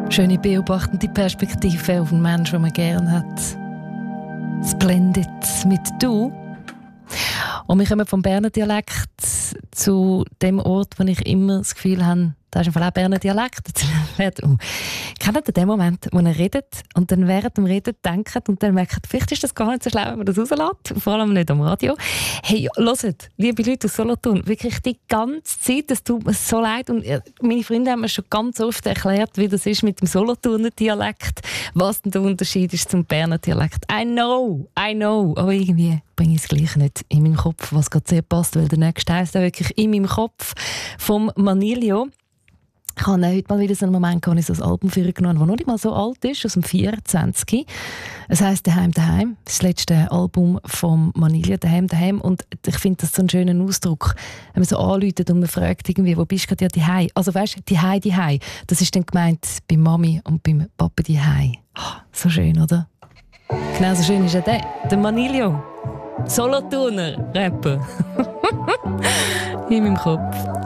Schöne beobachtende Perspektive auf einen Menschen, den man gerne hat. Es blendet mit «du». Und wir kommen vom Berner Dialekt zu dem Ort, wo ich immer das Gefühl habe, da ist einfach auch Berner Dialekt. Kennt ihr den Moment, wo ihr redet und dann während dem Reden denkt und dann merkt, vielleicht ist das gar nicht so schlau, wenn man das rauslässt, vor allem nicht am Radio. Hey, hört, liebe Leute aus Solothurn, wirklich die ganze Zeit, das tut mir so leid und meine Freunde haben mir schon ganz oft erklärt, wie das ist mit dem Solothurner Dialekt, was denn der Unterschied ist zum Berner Dialekt. I know, aber irgendwie bringe ich es gleich nicht in meinen Kopf, was gerade sehr passt, weil der nächste heisst auch wirklich «In meinem Kopf» vom Manilio. Ich habe heute mal wieder so einen Moment, wo ich so ein Album für genommen habe, das noch nicht mal so alt ist, aus dem 24. Es heisst «Daheim, daheim». Das ist das letzte Album von Manilio, «Daheim, daheim». Und ich finde das so einen schönen Ausdruck, wenn man so anruft und man fragt irgendwie, wo bist du gerade? Ja, «Dihei». Also weißt du, «Dihei». Das ist dann gemeint bei Mami und beim Papa «Dihei». Oh, so schön, oder? Genau so schön ist er der Manilio. Solothurner Rapper. In meinem Kopf.